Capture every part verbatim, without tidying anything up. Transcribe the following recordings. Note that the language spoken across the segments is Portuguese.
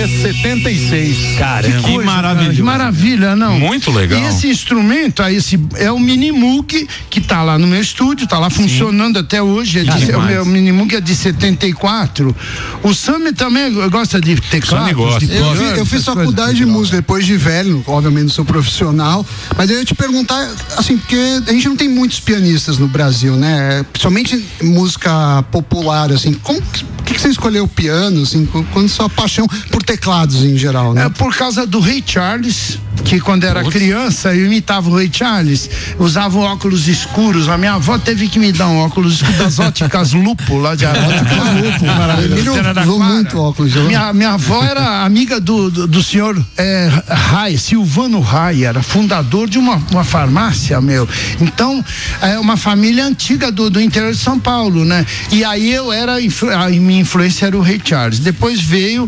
é setenta e seis. Caramba, que maravilhoso. Que maravilha, não? Muito legal. E esse instrumento, aí, esse, é o Minimoog, que tá lá no meu estúdio, tá lá funcionando até hoje. É de, o meu Minimoog é de setenta e quatro. O Sammy também gosta de teclado. Gosta. De Eu, fiz, eu fiz faculdade de música depois de velho, obviamente sou profissional, mas eu ia te perguntar, assim, porque a gente não tem muitos pianistas no Brasil, né? Principalmente música popular, assim. Como que, que você escolheu o piano, assim, quando sua paixão por teclados em geral, né? É por causa do Ray Charles, que quando era criança eu imitava o Ray Charles, usava óculos escuros. A minha avó teve que me dar um óculos escuros das óticas Lupo, lá de Óticas Lupo, maravilhoso. Usou muito óculos. Minha, minha avó era amiga do, do, do senhor é, Rai, Silvano Rai, era fundador de uma, uma farmácia, meu. Então, é uma família antiga do, do interior de São Paulo, né? E aí eu era, a minha influência era o Ray Charles. Depois veio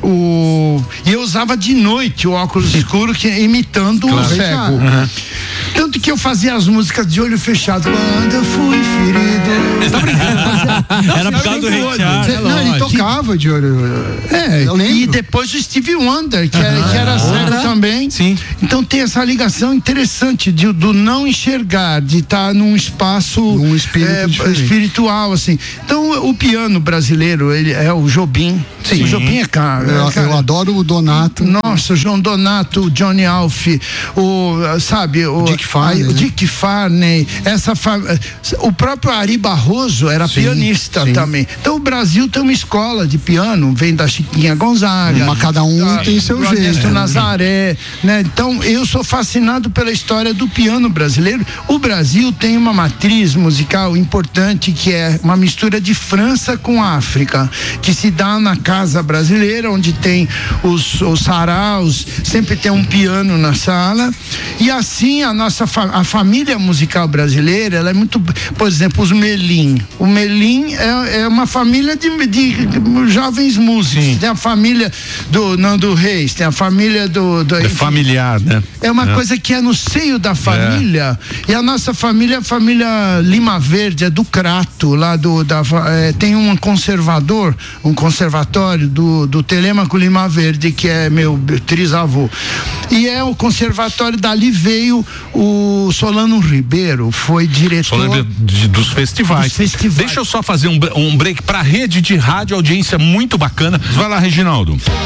o... E eu usava de noite o óculos escuro, que, imitando claro. o cego. Uhum. Tanto que eu fazia as músicas de olho fechado. Quando eu fui ferido. Você tá brincando? Era por causa do Ray Charles. Não, ele tocava de olho. É, e depois o Stevie Wonder, que, uhum. era, que era cego também. Sim. Então tem essa ligação interessante de, do não enxergar, de estar tá num espaço um espírito é, espiritual, assim. Então o piano brasileiro, ele é o Jobim. Sim. O Jobim é caro. Eu, é cara. eu adoro o Donato. Nossa, o João Donato, o Johnny Alf, o, sabe, o Dick Farney, a, né? o Dick Farney, essa fa... o próprio Ari Barroso era sim, pianista sim. também. Então o Brasil tem uma escola de piano, vem da Chiquinha Gonzaga. Mas cada um da, tem seu jeito. Ernesto Nazaré, né? Então eu sou fascinado pela história do piano brasileiro. O Brasil tem uma matriz musical importante que é uma mistura de França com África, que se dá na casa brasileira, onde tem os, os saraus, sempre tem um piano na sala, e assim a nossa fa- a família musical brasileira, ela é muito, por exemplo, os Melim. O Melim é, é uma família de, de, de jovens músicos. Sim. Tem a família do Nando Reis, tem a família do... do é familiar, né? É uma é. coisa que é no seio da família, é. e a nossa família é a família Lima Verde, é do Crato, lá do... Da, é, tem um conservador, um conservatório do, do Telêmaco Lima Verde, que é meu trisavô. E é o conservatório, dali veio o Solano Ribeiro, foi diretor Solano de, dos, festivais. dos festivais. Deixa eu só fazer um, um break para a rede de rádio, audiência muito bacana. Vai lá, Reginaldo.